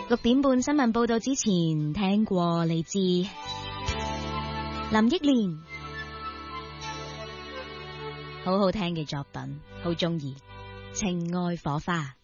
6點半新聞報道之前，聽過嚟自林憶蓮好好聽嘅作品，好鍾意《情愛火花》。